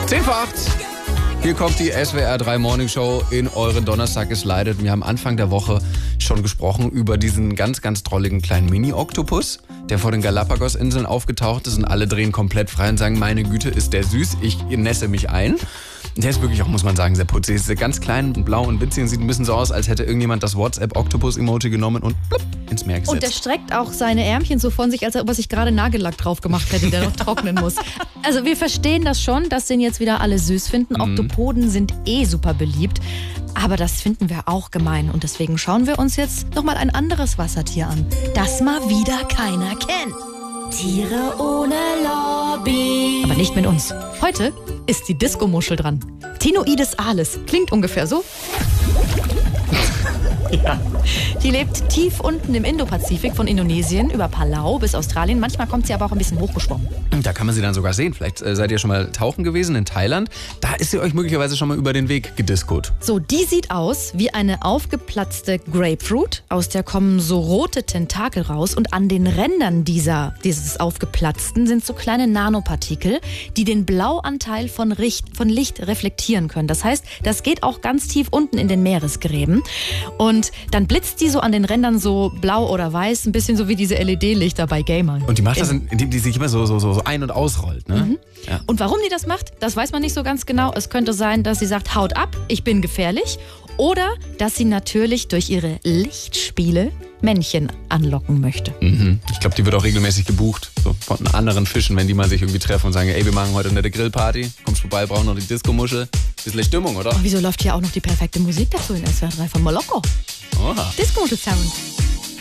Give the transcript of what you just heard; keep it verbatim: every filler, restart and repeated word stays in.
zehn vor acht. Hier kommt die S W R drei Morning Show in euren Donnerstag geslidet. Wir haben Anfang der Woche schon gesprochen über diesen ganz, ganz drolligen kleinen Mini-Oktopus, der vor den Galapagos-Inseln aufgetaucht ist und alle drehen komplett frei und sagen, meine Güte, ist der süß, ich nässe mich ein. Der ist wirklich auch, muss man sagen, sehr putzig. Ist ganz klein und blau und winzig und sieht ein bisschen so aus, als hätte irgendjemand das WhatsApp-Octopus-Emoji genommen und plupp, ins Meer gesetzt. Und der streckt auch seine Ärmchen so von sich, als ob er sich gerade Nagellack drauf gemacht hätte, der noch trocknen muss. Also wir verstehen das schon, dass den jetzt wieder alle süß finden. Mhm. Oktopoden sind eh super beliebt. Aber das finden wir auch gemein. Und deswegen schauen wir uns jetzt nochmal ein anderes Wassertier an, das mal wieder keiner kennt. Tiere ohne Lobby. Aber nicht mit uns. Heute ist die Diskomuschel dran. Tinoides alis. Klingt ungefähr so. Ja. Die lebt tief unten im Indopazifik, von Indonesien über Palau bis Australien. Manchmal kommt sie aber auch ein bisschen hochgeschwommen. Da kann man sie dann sogar sehen. Vielleicht äh, seid ihr schon mal tauchen gewesen in Thailand. Da ist sie euch möglicherweise schon mal über den Weg gediskot. So, die sieht aus wie eine aufgeplatzte Grapefruit. Aus der kommen so rote Tentakel raus. Und an den Rändern dieser, dieses aufgeplatzten sind so kleine Nanopartikel, die den Blauanteil von, Richt, von Licht reflektieren können. Das heißt, das geht auch ganz tief unten in den Meeresgräben. Und dann blitzt die so an den Rändern so blau oder weiß, ein bisschen so wie diese L E D-Lichter bei Gamern. Und die macht das, indem die sich immer so, so, so ein- und ausrollt, ne? Mhm. Ja. Und warum die das macht, das weiß man nicht so ganz genau. Es könnte sein, dass sie sagt, haut ab, ich bin gefährlich. Oder dass sie natürlich durch ihre Lichtspiele Männchen anlocken möchte. Mhm. Ich glaube, die wird auch regelmäßig gebucht, so von anderen Fischen, wenn die mal sich irgendwie treffen und sagen, ey, wir machen heute eine Grillparty, kommst vorbei, brauchen noch die Diskomuschel. Bisschen Stimmung, oder? Und wieso läuft hier auch noch die perfekte Musik dazu in S W R drei von Moloko? Oha. Diskomuschel-Sound.